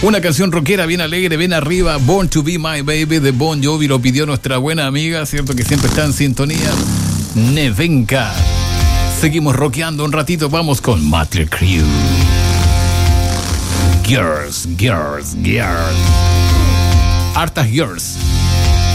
Una canción rockera bien alegre, bien arriba. Born to be my baby de Bon Jovi. Lo pidió nuestra buena amiga, cierto que siempre está en sintonía, Nevenka. Seguimos rockeando un ratito. Vamos con Mötley Crüe. Girls, girls, girls. Hartas girls.